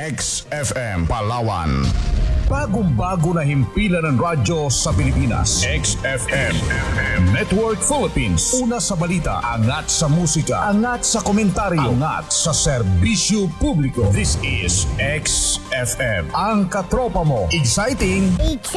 XFM Palawan. Bagong-bago na himpilan ng radyo sa Pilipinas. XFM Network Philippines. Una sa balita, angat sa musika, angat sa komentaryo, angat sa serbisyo publiko. This is XFM. Ang katropa mo. Exciting!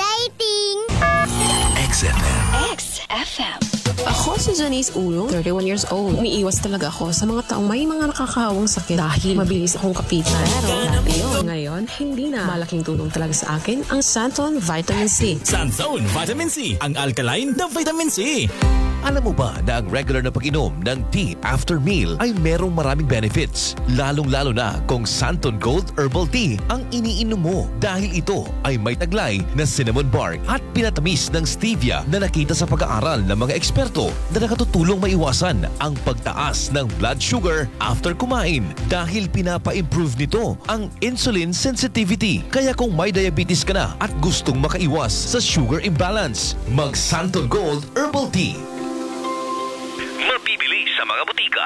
XFM. XFM. Ako si Janice Ulong, 31 years old. Umiiwas talaga ako sa mga taong may mga nakakahawang sakit dahil mabilis akong kapitan. Pero dati yun. Ngayon, hindi na. Malaking tulong talaga sa akin ang Santon Vitamin C. Santon Vitamin C, ang alkaline na vitamin C. Alam mo ba na ang regular na pag-inom ng tea after meal ay merong maraming benefits? Lalong-lalo na kung Santon Gold Herbal Tea ang iniinom mo dahil ito ay may taglay na cinnamon bark at pinatamis ng stevia na nakita sa pag-aaral ng mga eksperto na nakatutulong maiwasan ang pagtaas ng blood sugar after kumain dahil pinapa-improve nito ang insulin sensitivity. Kaya kung may diabetes ka na at gustong makaiwas sa sugar imbalance, mag Santon Gold Herbal Tea. Mabibili sa mga butika.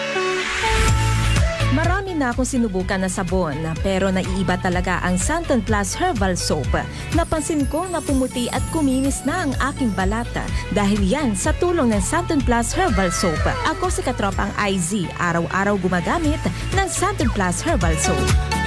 Marami na akong sinubukan na sabon pero naiiba talaga ang Santon Plus Herbal Soap. Napansin ko na pumuti at kuminis na ang aking balata dahil yan sa tulong ng Santon Plus Herbal Soap. Ako si katropang IZ, araw-araw gumagamit ng Santon Plus Herbal Soap.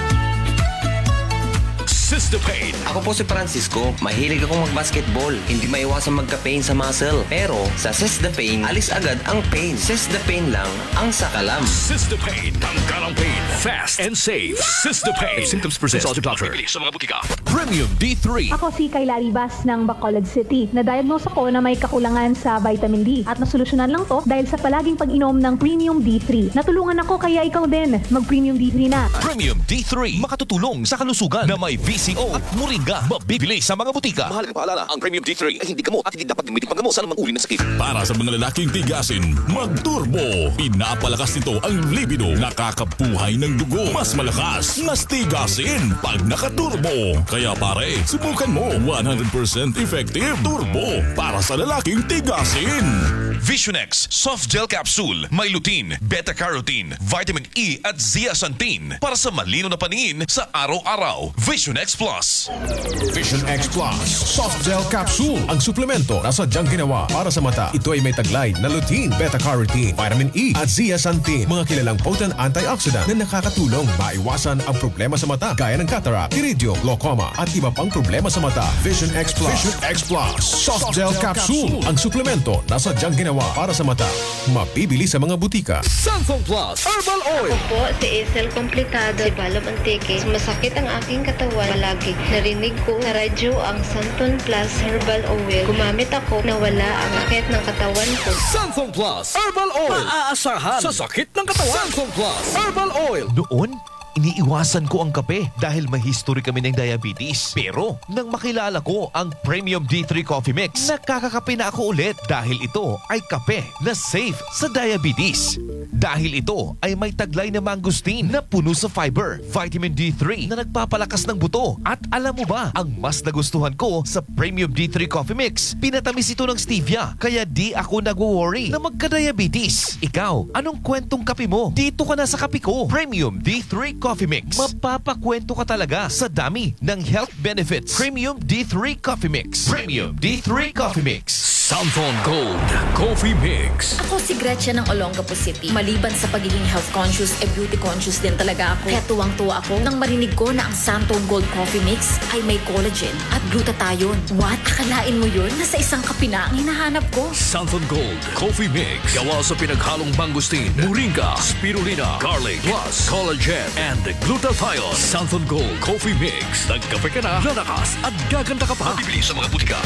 Sistapain. Ako po si Francisco. Mahilig akong mag-basketball. Hindi maiwasan magka-pain sa muscle. Pero sa Sistapain, alis agad ang pain. Sistapain lang ang sakalam. Sistapain. Tanggal ang pain. Fast and safe. Sistapain. If symptoms persist, consult your doctor. Mabibili sa mga butika. Premium D3. Ako si Kayla Ribas ng Bacolod City. Na-diagnose ako na may kakulangan sa vitamin D. At nasolusyonan lang to dahil sa palaging pag-inom ng Premium D3. Natulungan ako kaya ikaw din. Mag-Premium D3 na. Premium D3. Makatutulong sa kalusugan na may VCO at Moringa. Mabibili sa mga butika. Mahalagang paalala, ang Premium D3 ay hindi gamot at hindi dapat gamitin panggamot sa anumang uri ng sakit. Para sa mga lalaking tigasin, mag-turbo. Pinapalakas nito ang libido. Nakakabuhay ng dugo. Mas malakas, mas tigasin pag nakaturbo. Kaya pare, subukan mo. 100% effective turbo para sa lalaking tigasin. Visionex Soft Gel Capsule. May lutein, beta-carotene, vitamin E at zeaxanthin para sa malino na paningin sa araw-araw. Visionex Plus. Vision X Plus Soft Gel Capsule. Ang suplemento na sadyang ginawa para sa mata. Ito ay may taglay na lutein, beta-carotene, vitamin E at zeaxanthin. Mga kilalang potent antioxidant na nakakatulong maiwasan ang problema sa mata gaya ng cataract, iridio, glaucoma at iba pang problema sa mata. Vision X Plus. Vision X Plus Soft Gel Capsule. Ang suplemento na sadyang ginawa para sa mata. Mabibili sa mga butika. Santon Plus Herbal Oil. Ako po si Esel Complicado, si Balo Manteque. Masakit ang aking katawan palagi. Narinig ko sa radyo ang Santon Plus Herbal Oil. Gumamit ako na wala ang sakit ng katawan ko. Santon Plus Herbal Oil. Maaasahan sa sakit ng katawan. Santon Plus Herbal Oil. Noon, iniiwasan ko ang kape dahil may history kami ng diabetes. Pero nang makilala ko ang Premium D3 Coffee Mix, nakakakape na ako ulit dahil ito ay kape na safe sa diabetes. Dahil ito ay may taglay na mangosteen na puno sa fiber, vitamin D3 na nagpapalakas ng buto. At alam mo ba, ang mas nagustuhan ko sa Premium D3 Coffee Mix, pinatamis ito ng stevia kaya di ako nagwo-worry na magka-diabetes. Ikaw, anong kwentong kape mo? Dito ka na sa kape ko. Premium D3 Coffee Mix. Mapapakwento ka talaga sa dami ng health benefits. Premium D3 Coffee Mix. Premium D3 Coffee Mix. Santon Gold Coffee Mix. Ako si Gretchen ng Olongapo City. Maliban sa pagiging health conscious, beauty conscious din talaga ako. Kaya tuwang-tuwa ako nang marinig ko na ang Santon Gold Coffee Mix ay may collagen at glutathione. What? Akalain mo yun? Nasa isang kape na ang hinahanap ko. Santon Gold Coffee Mix. Gawa sa pinaghalong mangosteen, moringa, spirulina, garlic, plus collagen and glutathione. Santon Gold Coffee Mix. Nagkape ka na, lalakas at gaganda ka pa. Mabibili sa mga butika.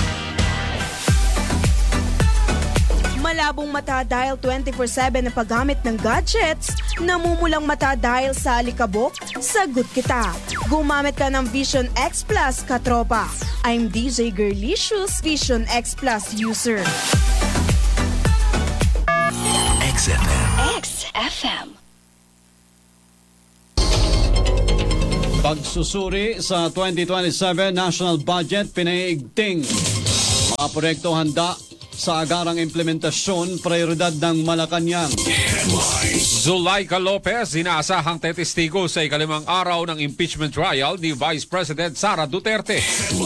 Malabong mata dahil 24/7 na paggamit ng gadgets, namumulang mata dahil sa alikabok, sagot kita. Gumamit ka ng Vision X Plus, katropa. I'm DJ Girlicious, Vision X Plus user. XFM. XFM. Pagsusuri sa 2027 National Budget, pinaigting mga proyekto handa sa agarang implementasyon, prioridad ng Malacanang. Zulaika Lopez, inaasahang tetestigo sa ikalimang araw ng impeachment trial ni Vice President Sara Duterte.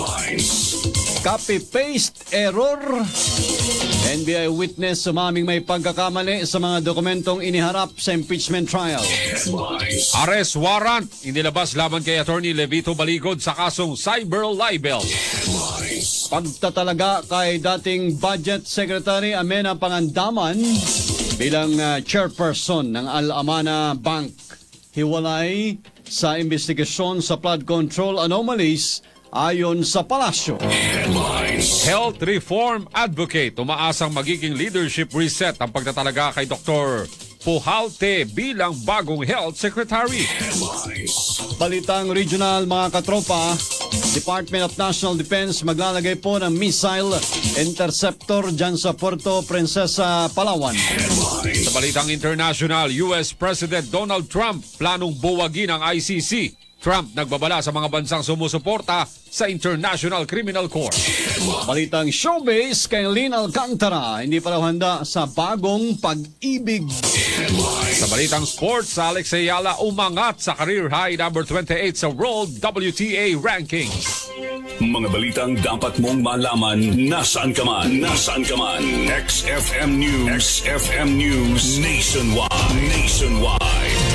Copy-paste error. NBI witness sumaming may pagkakamali sa mga dokumentong iniharap sa impeachment trial. Arrest warrant inilabas laban kay Attorney Levito Baligod sa kasong cyber libel. Pagtatalaga kay dating Budget Secretary Amena Pangandaman bilang chairperson ng Al-Amana Bank. Hiwalay sa investigasyon sa flood control anomalies ayon sa palasyo. Health Reform Advocate, umaasang magiging leadership reset ang pagtatalaga kay Dr. Puhalte bilang bagong Health Secretary. Balitang regional mga katropa, Department of National Defense maglalagay po ng missile interceptor dyan sa Puerto Princesa, Palawan. Sa balitang international, US President Donald Trump planong buwagin ang ICC. Trump nagbabala sa mga bansang sumusuporta sa International Criminal Court. Balitang showbiz kay Lynn Alcantara, hindi pa raw handa sa bagong pag-ibig. Sa balitang sports, Alex Ayala umangat sa career high number 28 sa World WTA rankings. Mga balitang dapat mong malaman nasaan ka man. Nasaan ka man. XFM News. XFM News Nationwide. Nationwide.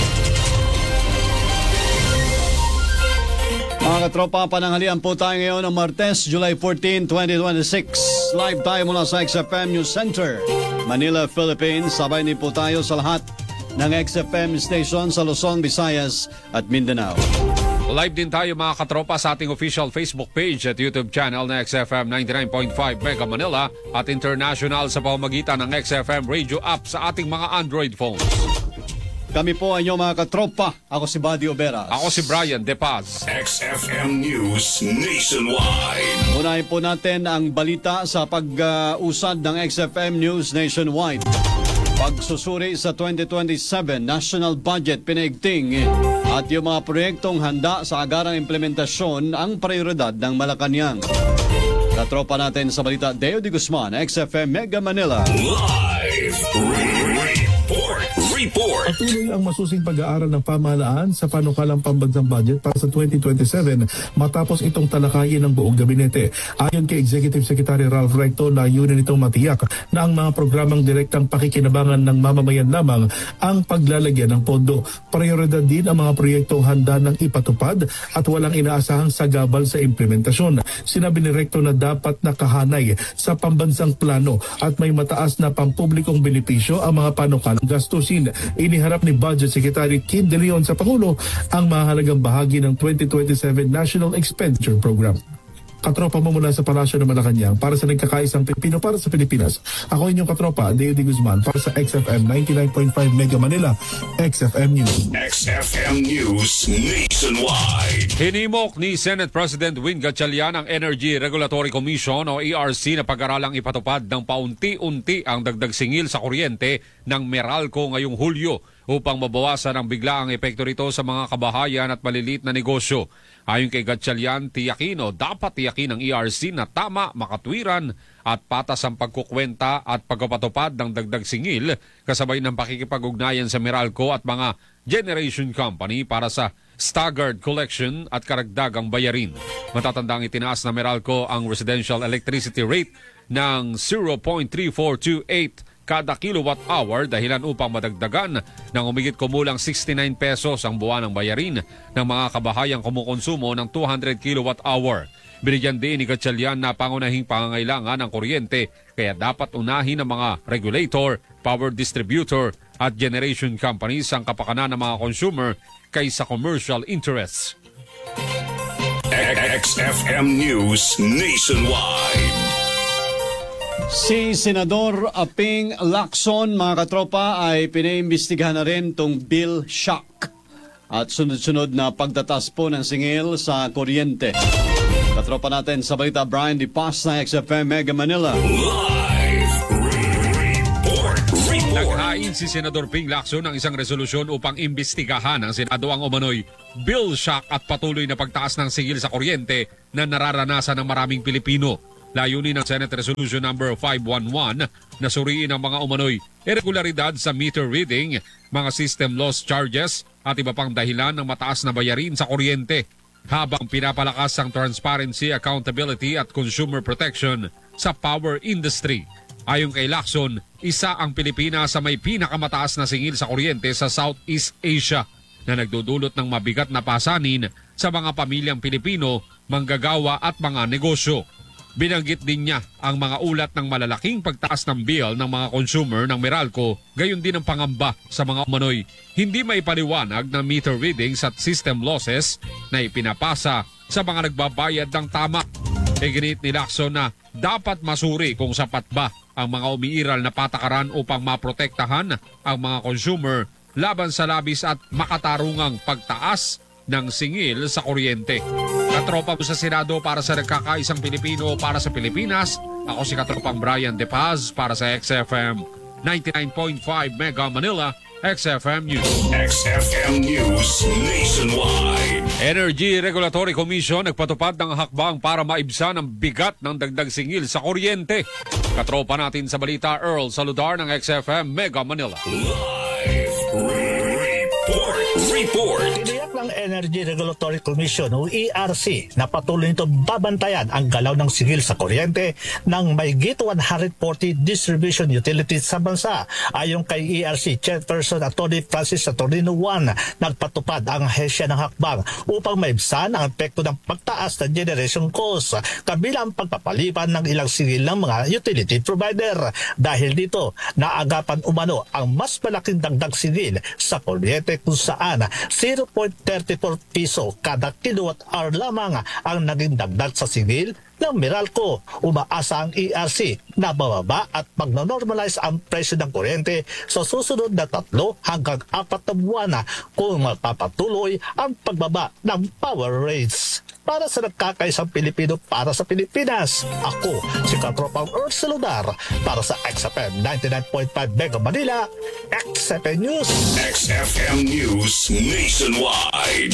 Mga katropa, pananghalian po tayo ngayon ng Martes, July 14, 2026. Live tayo mula sa XFM News Center, Manila, Philippines. Sabay din po tayo sa lahat ng XFM station sa Luzon, Visayas at Mindanao. Live din tayo mga katropa sa ating official Facebook page at YouTube channel na XFM 99.5 Mega Manila at international sa pamamagitan ng XFM radio app sa ating mga Android phones. Kami po ay inyong mga katropa. Ako si Buddy Oberas. Ako si Brian De Paz. XFM News Nationwide. Unahin po natin ang balita sa pag-usad ng XFM News Nationwide. Pagsusuri sa 2027 National Budget pinaigting at yung mga proyektong handa sa agarang implementasyon ang prioridad ng Malacanang. Katropa natin sa balita, Deo de Guzman, XFM Mega Manila. Live Report. Patuloy ang masusing pag-aaral ng pamahalaan sa panukalang pambansang budget para sa 2027 matapos itong talakayin ng buong gabinete. Ayon kay Executive Secretary Ralph Recto, layunin nitong matiyak na ang mga programang direktang pakikinabangan ng mamamayan lamang ang paglalagyan ng pondo. Prioridad din ang mga proyektong handa ng ipatupad at walang inaasahang sagabal sa implementasyon. Sinabi ni Recto na dapat nakahanay sa pambansang plano at may mataas na pampublikong benepisyo ang mga panukalang gastusin. Iniharap ni Budget Secretary Kim De Leon sa Pangulo ang mahalagang bahagi ng 2027 National Expenditure Program. Katropa mo mula sa Palasyo ng Malacanang para sa nagkakaisang Pilipino para sa Pilipinas. Ako inyong katropa, Deo de Guzman para sa XFM 99.5 Mega Manila, XFM News. XFM News Nationwide. Hinimok ni Senate President Win Gatchalian ang Energy Regulatory Commission o ERC na pag-aralang ipatupad ng paunti-unti ang dagdag singil sa kuryente ng Meralco ngayong Hulyo upang mabawasan ang biglaang epekto rito sa mga kabahayan at maliliit na negosyo. Ayon kay Gatchalian, dapat tiyakin ng ERC na tama, makatwiran at patas ang pagkukwenta at pagpapatupad ng dagdag singil kasabay ng pakikipag-ugnayan sa Meralco at mga generation company para sa staggered collection at karagdagang bayarin. Matatandang itinaas na Meralco ang residential electricity rate ng 0.3428 kada kilowatt-hour dahilan upang madagdagan ng umigit kumulang 69 pesos ang buwan ng bayarin ng mga kabahayang kumukonsumo ng 200 kilowatt-hour. Binigyan din ni Gatchalian na pangunahing pangangailangan ng kuryente kaya dapat unahin ng mga regulator, power distributor at generation companies ang kapakanan ng mga consumer kaysa commercial interests. XFM News Nationwide. Si Senador Aping Lacson, mga katropa, ay pinaimbestigahan na rin itong bill shock at sunod-sunod na pagtatas po ng singil sa kuryente. Katropa natin sa balita, Brian De Paz na XFM Mega Manila. Live Report. Naghain si Senador Ping Lacson ng isang resolusyon upang imbestigahan ng Senado ang umano'y bill shock at patuloy na pagtaas ng singil sa kuryente na nararanasan ng maraming Pilipino. Layunin ng Senate Resolution number 511 na suriin ang mga umano'y irregularidad sa meter reading, mga system loss charges at iba pang dahilan ng mataas na bayarin sa kuryente. Habang pinapalakas ang transparency, accountability at consumer protection sa power industry. Ayon kay Lacson, isa ang Pilipinas sa may pinakamataas na singil sa kuryente sa Southeast Asia na nagdudulot ng mabigat na pasanin sa mga pamilyang Pilipino, manggagawa at mga negosyo. Binanggit din niya ang mga ulat ng malalaking pagtaas ng bill ng mga consumer ng Meralco, gayon din ang pangamba sa mga umano'y hindi may paliwanag ng meter readings at system losses na ipinapasa sa mga nagbabayad ng tama. Iginit ni Lacson na dapat masuri kung sapat ba ang mga umiiral na patakaran upang maprotektahan ang mga consumer laban sa labis at makatarungang pagtaas ng singil sa kuryente. Katropa mo sa Senado para sa nagkakaisang Pilipino para sa Pilipinas. Ako si Katropang Brian De Paz para sa XFM 99.5 Mega Manila, XFM News. XFM News Nationwide. Energy Regulatory Commission nagpatupad ng hakbang para maibsan ang bigat ng dagdag singil sa kuryente. Katropa natin sa balita, Earl Saludar ng XFM Mega Manila. Report. Tiniyak ng Energy Regulatory Commission o ERC na patuloy nito babantayan ang galaw ng singil sa kuryente ng mahigit 140 distribution utilities sa bansa. Ayon kay ERC Chairperson Atty. Francis Saturnino I, nagpatupad ang ahensya ng hakbang upang maibsan ang epekto ng pagtaas ng generation cost kabilang pagpapaliban ng ilang singil ng mga utility provider. Dahil dito, naagapan umano ang mas malaking dagdag singil sa kuryente kung saan 0.34 piso kada kilowatt hour lamang ang naging dagdag sa singil ng Meralco. Umaasa ang ERC na bababa at magno-normalize ang presyo ng kuryente sa susunod na 3 hanggang 4 na buwan kung magpapatuloy ang pagbaba ng power rates. Para sa nagkakaisang Pilipino para sa Pilipinas, ako si Katropang Earl Saludar para sa XFM 99.5 Mega Manila, XFM News. XFM News Nationwide.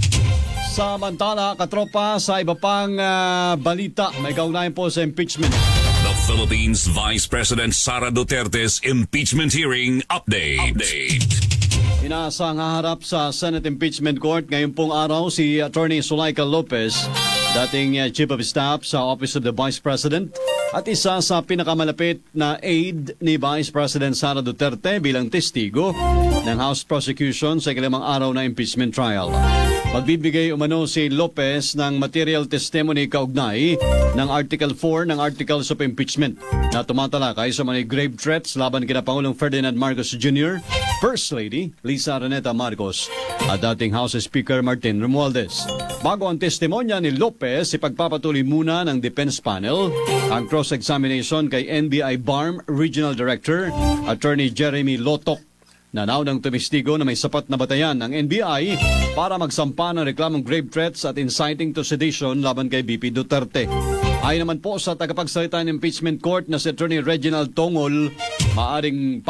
Samantala, katropa, sa iba pang balita, may kaugnayan po sa impeachment. The Philippines Vice President Sara Duterte's impeachment hearing update. Inaasang haharap sa Senate Impeachment Court ngayon pong araw si Attorney Zulaika Lopez, dating Chief of Staff sa Office of the Vice President at isa sa pinakamalapit na aide ni Vice President Sara Duterte bilang testigo ng House Prosecution sa ikalimang araw na impeachment trial. Magbibigay umano si Lopez ng material testimony kaugnay ng Article 4 ng Articles of Impeachment na tumatalakay sa mga grave threats laban kina Pangulong Ferdinand Marcos Jr., First Lady Lisa Araneta Marcos at dating House Speaker Martin Romualdez. Bago ang testimonya ni Lopez, ipagpapatuloy muna ng Defense Panel ang cross-examination kay NBI BARM Regional Director Attorney Jeremy Lotok na naunang tumistigo na may sapat na batayan ng NBI para magsampa ng reklamong grave threats at inciting to sedition laban kay BP Duterte. Ayon naman po sa tagapagsalita ng impeachment court na si Attorney Reginald Tongol, maaring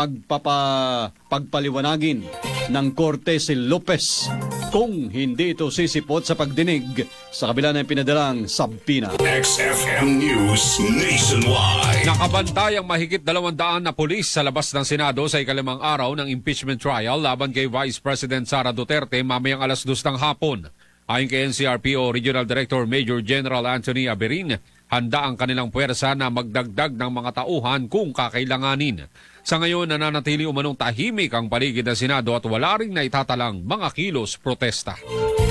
pagpaliwanagin ng korte si Lopez kung hindi ito sisipot sa pagdinig sa kabila ng pinadalang sabina. XFM News Nationwide. Nakabantay ang mahigit 200 na pulis sa labas ng Senado sa ikalimang araw ng impeachment trial laban kay Vice President Sara Duterte mamayang 2:00 ng hapon. Ayon kay NCRPO Regional Director Major General Anthony Aberin, handa ang kanilang puwersa na magdagdag ng mga tauhan kung kakailanganin. Sa ngayon, nananatili umanong tahimik ang paligid ng Senado at wala ring naitatalang mga kilos protesta.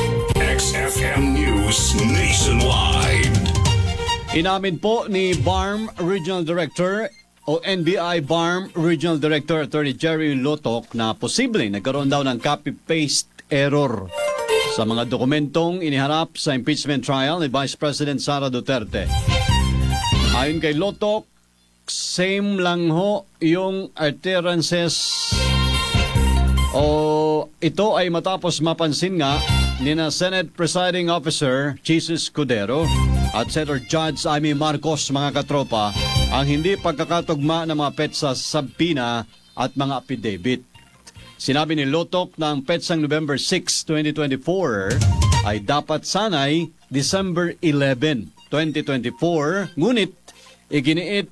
XFM News Nationwide. Inamin po ni BARM Regional Director o NBI BARM Regional Director Attorney Jerry Lotok na posibleng nagkaroon daw ng copy-paste error sa mga dokumentong iniharap sa impeachment trial ni Vice President Sara Duterte. Ayon kay Lotok, same lang ho yung utterances o ito ay matapos mapansin nga ni na Senate Presiding Officer Jesus Cudero at Senator Judge Amy Marcos, mga katropa, ang hindi pagkakatugma ng mga petsa sa sabina at mga affidavit. Sinabi ni Lotok na ang petsang November 6, 2024 ay dapat sanay December 11, 2024, ngunit iginiit